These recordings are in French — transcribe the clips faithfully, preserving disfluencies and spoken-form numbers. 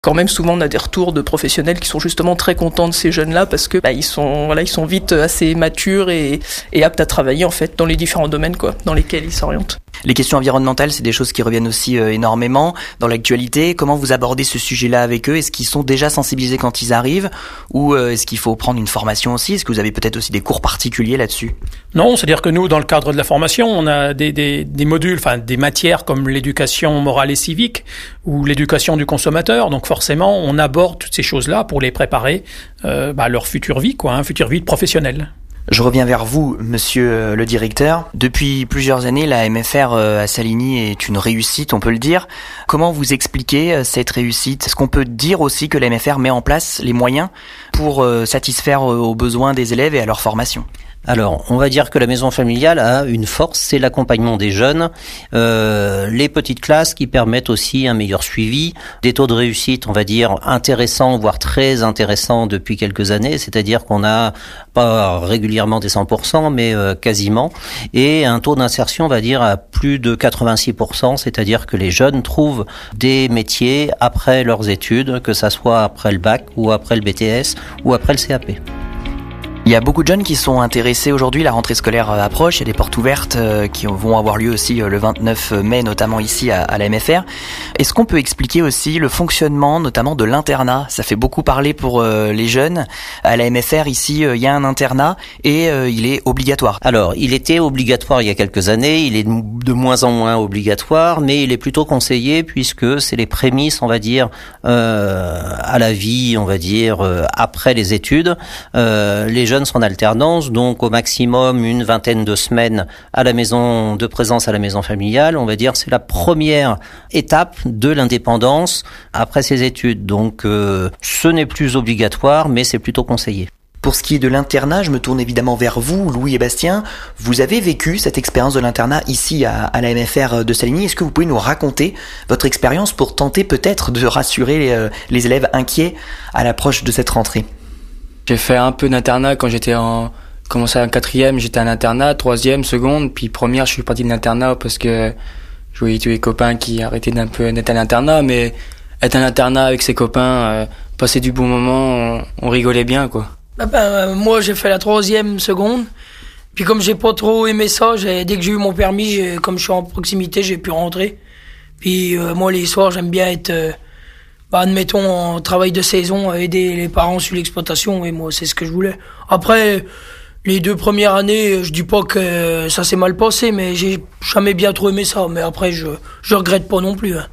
Quand même, souvent, on a des retours de professionnels qui sont justement très contents de ces jeunes-là parce que bah, ils sont, voilà, ils sont vite assez matures et, et aptes à travailler en fait dans les différents domaines quoi, dans lesquels ils s'orientent. Les questions environnementales, c'est des choses qui reviennent aussi euh, énormément dans l'actualité. Comment vous abordez ce sujet-là avec eux ? Est-ce qu'ils sont déjà sensibilisés quand ils arrivent ou euh, est-ce qu'il faut prendre une formation aussi ? Est-ce que vous avez peut-être aussi des cours particuliers là-dessus ? Non, c'est-à-dire que nous, dans le cadre de la formation, on a des, des, des modules, enfin des matières comme l'éducation morale et civique ou l'éducation du consommateur. Donc forcément, on aborde toutes ces choses-là pour les préparer euh, bah, à leur future vie, quoi, hein, future vie professionnelle. Je reviens vers vous, monsieur le directeur. Depuis plusieurs années, la M F R à Saligny est une réussite, on peut le dire. Comment vous expliquez cette réussite ? Est-ce qu'on peut dire aussi que la M F R met en place les moyens pour satisfaire aux besoins des élèves et à leur formation ? Alors, on va dire que la maison familiale a une force, c'est l'accompagnement des jeunes, euh, les petites classes qui permettent aussi un meilleur suivi, des taux de réussite, on va dire, intéressants, voire très intéressants depuis quelques années, c'est-à-dire qu'on a pas régulièrement des cent pour cent, mais euh, quasiment, et un taux d'insertion, on va dire, à plus de quatre-vingt-six pour cent, c'est-à-dire que les jeunes trouvent des métiers après leurs études, que ça soit après le bac, ou après le B T S, ou après le C A P. Il y a beaucoup de jeunes qui sont intéressés aujourd'hui, la rentrée scolaire approche, il y a des portes ouvertes qui vont avoir lieu aussi le vingt-neuf mai, notamment ici à la M F R. Est-ce qu'on peut expliquer aussi le fonctionnement notamment de l'internat ? Ça fait beaucoup parler pour les jeunes. À la M F R ici, il y a un internat et il est obligatoire. Alors, il était obligatoire il y a quelques années, il est de moins en moins obligatoire, mais il est plutôt conseillé puisque c'est les prémices, on va dire, euh, à la vie, on va dire, euh, après les études. Euh, les jeunes sont en alternance, donc au maximum une vingtaine de semaines à la maison de présence à la maison familiale. On va dire c'est la première étape de l'indépendance après ses études. Donc euh, ce n'est plus obligatoire, mais c'est plutôt conseillé. Pour ce qui est de l'internat, je me tourne évidemment vers vous, Louis et Bastien. Vous avez vécu cette expérience de l'internat ici à, à la M F R de Saligny. Est-ce que vous pouvez nous raconter votre expérience pour tenter peut-être de rassurer les, les élèves inquiets à l'approche de cette rentrée ? J'ai fait un peu d'internat quand j'étais en commencé en quatrième, j'étais en internat, troisième, seconde, puis première, je suis parti de l'internat parce que je voyais tous les copains qui arrêtaient d'un peu d'être à l'internat, mais être à l'internat avec ses copains, euh, passer du bon moment, on, on rigolait bien, quoi. Bah ben, euh, moi, j'ai fait la troisième, seconde, puis comme j'ai pas trop aimé ça, j'ai, dès que j'ai eu mon permis, j'ai, comme je suis en proximité, j'ai pu rentrer. Puis euh, moi, les soirs, j'aime bien être... Euh, Bah, admettons, en travail de saison, aider les parents sur l'exploitation, et moi, c'est ce que je voulais. Après, les deux premières années, je dis pas que ça s'est mal passé, mais j'ai jamais bien trop aimé ça. Mais après, je, je regrette pas non plus. Hein.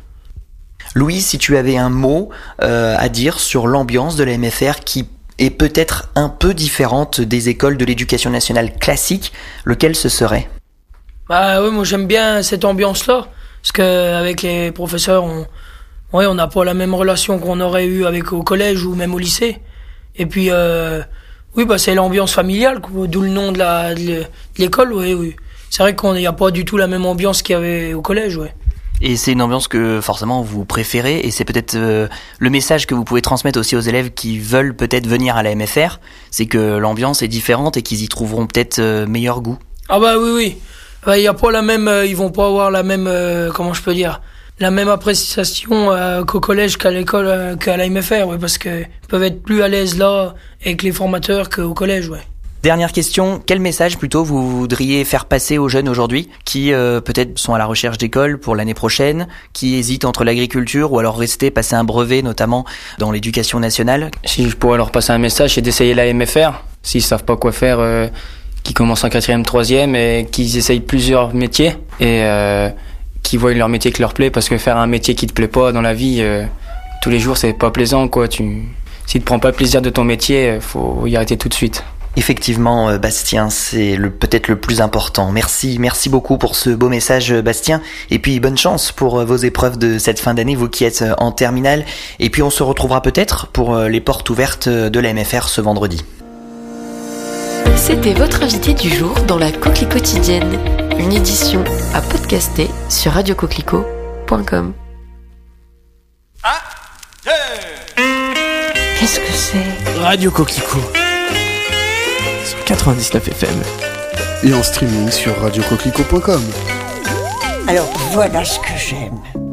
Louis, si tu avais un mot euh, à dire sur l'ambiance de la M F R qui est peut-être un peu différente des écoles de l'éducation nationale classique, lequel ce serait ? Bah oui, moi j'aime bien cette ambiance-là, parce qu'avec les professeurs, on... Ouais, on n'a pas la même relation qu'on aurait eu avec au collège ou même au lycée. Et puis, euh, oui, bah c'est l'ambiance familiale, d'où le nom de, la, de l'école, oui, oui. C'est vrai qu'il n'y a pas du tout la même ambiance qu'il y avait au collège, ouais. Et c'est une ambiance que forcément vous préférez, et c'est peut-être euh, le message que vous pouvez transmettre aussi aux élèves qui veulent peut-être venir à la M F R, c'est que l'ambiance est différente et qu'ils y trouveront peut-être euh, meilleur goût. Ah bah oui, oui. Bah, y a pas la même, euh, ils vont pas avoir la même, euh, comment je peux dire, la même appréciation euh, qu'au collège qu'à l'école, euh, qu'à la M F R, ouais, parce qu'ils peuvent être plus à l'aise là avec les formateurs qu'au collège, ouais. Dernière question, quel message plutôt vous voudriez faire passer aux jeunes aujourd'hui qui euh, peut-être sont à la recherche d'école pour l'année prochaine, qui hésitent entre l'agriculture ou alors rester passer un brevet notamment dans l'éducation nationale ? Si je pourrais leur passer un message, c'est d'essayer la M F R. S'ils savent pas quoi faire, euh, qu'ils commencent en quatrième, troisième et qu'ils essayent plusieurs métiers et euh, qu'ils voient leur métier qui leur plaît, parce que faire un métier qui te plaît pas dans la vie, euh, tous les jours, c'est pas plaisant, quoi. Tu, si tu prends pas plaisir de ton métier, faut y arrêter tout de suite. Effectivement, Bastien, c'est le, peut-être le plus important. Merci, merci beaucoup pour ce beau message, Bastien. Et puis, bonne chance pour vos épreuves de cette fin d'année, vous qui êtes en terminale. Et puis, on se retrouvera peut-être pour les portes ouvertes de la M F R ce vendredi. C'était votre invité du jour dans la Coquelicot quotidienne. Une édition à podcaster sur radio coquelicot point com. Un, deux. Qu'est-ce que c'est ? Radio Coquelicot sur quatre-vingt-dix-neuf F M et en streaming sur radio coquelicot point com. Alors voilà ce que j'aime.